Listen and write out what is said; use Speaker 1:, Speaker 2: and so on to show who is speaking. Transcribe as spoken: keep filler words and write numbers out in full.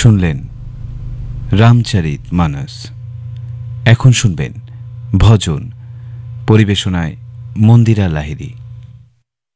Speaker 1: শুনলেন রামচরিত মানস। এখন শুনবেন ভজন, পরিবেশনায় মন্দিরা লাহিড়ী।